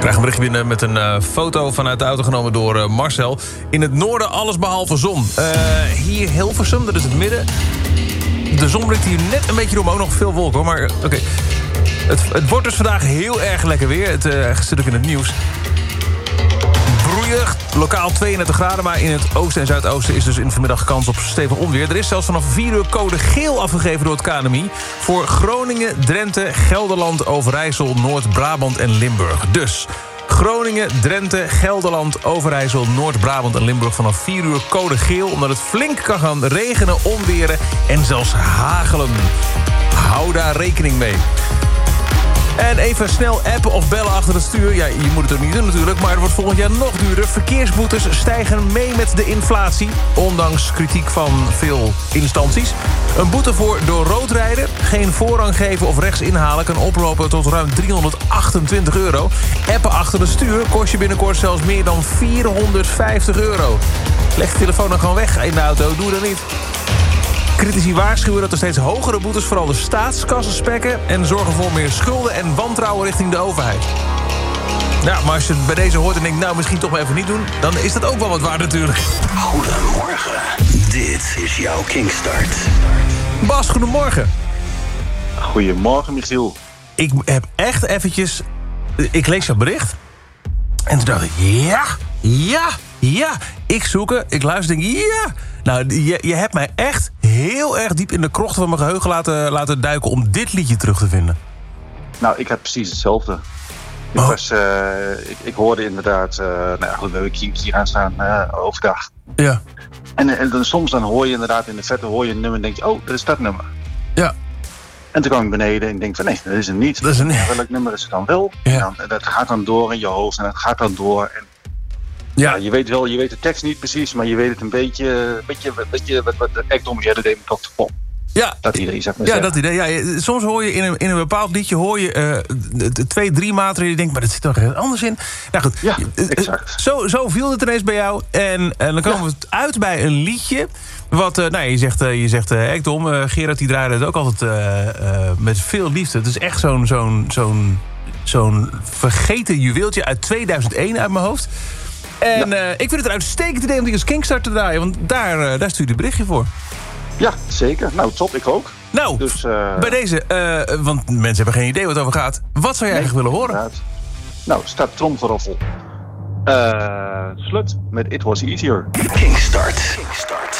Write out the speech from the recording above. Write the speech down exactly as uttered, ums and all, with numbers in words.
krijg een berichtje binnen met een uh, foto vanuit de auto genomen door uh, Marcel. In het noorden alles behalve zon. Uh, hier Hilversum, dat is het midden. De zon breekt hier net een beetje door, maar ook nog veel wolken hoor. Maar oké. Okay. Het, het wordt dus vandaag heel erg lekker weer. Het uh, zit ook in het nieuws. Broeierig, lokaal tweeëndertig graden... maar in het oosten en zuidoosten is dus in de vanmiddag kans op stevig onweer. Er is zelfs vanaf vier uur code geel afgegeven door het K N M I... voor Groningen, Drenthe, Gelderland, Overijssel, Noord-Brabant en Limburg. Dus Groningen, Drenthe, Gelderland, Overijssel, Noord-Brabant en Limburg... vanaf vier uur code geel, omdat het flink kan gaan regenen, onweren en zelfs hagelen. Hou daar rekening mee. En even snel appen of bellen achter het stuur. Ja, je moet het ook niet doen natuurlijk, maar het wordt volgend jaar nog duurder. Verkeersboetes stijgen mee met de inflatie, ondanks kritiek van veel instanties. Een boete voor door rood rijden, geen voorrang geven of rechts inhalen... kan oplopen tot ruim driehonderdachtentwintig euro. Appen achter het stuur kost je binnenkort zelfs meer dan vierhonderdvijftig euro. Leg de telefoon dan gewoon weg in de auto, doe dat niet. Critici waarschuwen dat er steeds hogere boetes vooral de staatskassen spekken... en zorgen voor meer schulden en wantrouwen richting de overheid. Nou, maar als je het bij deze hoort en denkt... nou, misschien toch maar even niet doen... dan is dat ook wel wat waard natuurlijk. Goedemorgen, dit is jouw Kinkstart. Bas, goedemorgen. Goedemorgen, Michiel. Ik heb echt eventjes... Ik lees jouw bericht. En toen dacht ik, ja, ja, ja. Ik zoeken, ik luister en denk, ja... Nou, je, je hebt mij echt heel erg diep in de krochten van mijn geheugen laten, laten duiken... om dit liedje terug te vinden. Nou, ik heb precies hetzelfde. Ik, oh. was, uh, ik, ik hoorde inderdaad... Uh, nou ja, goed, we hebben Kink hier aan staan uh, overdag. Ja. En, en dan, soms dan hoor je inderdaad in de vette hoor je een nummer en denk je... oh, dat is dat nummer. Ja. En toen kwam ik beneden en ik denk van nee, dat is het niet. Dat is het niet. Ja, welk nummer is het dan wel? Ja. En dan, en dat gaat dan door in je hoofd en dat gaat dan door... En, Ja. Ja, je weet wel, je weet de tekst niet precies, maar je weet het een beetje, een beetje, beetje wat, wat Act Tom Jette deed met Doctor Pop. Ja, dat idee, zeg maar. Ja, dat idee. Ja, soms hoor je in een, in een bepaald liedje hoor je uh, twee, drie maten en je denkt, maar dat zit toch ergens anders in. Nou goed, ja, exact. Zo, zo viel het ineens bij jou. En, en dan komen ja. we uit bij een liedje. Wat, uh, nou, je zegt, uh, je zegt uh, Act Tom, uh, Gerard die draaide het ook altijd uh, uh, met veel liefde. Het is echt zo'n, zo'n, zo'n, zo'n vergeten juweeltje uit tweeduizend één uit mijn hoofd. En ja. uh, ik vind het een uitstekend idee om die als Kinkstart te draaien. Want daar, uh, daar stuur je een berichtje voor. Ja, zeker. Nou, top. Ik ook. Nou, dus, uh... bij deze... Uh, want mensen hebben geen idee wat het over gaat. Wat zou je nee, eigenlijk willen horen? Inderdaad. Nou, staat tromgeroffel. Uh, Slut met It Was Easier. Kinkstart. Kinkstart.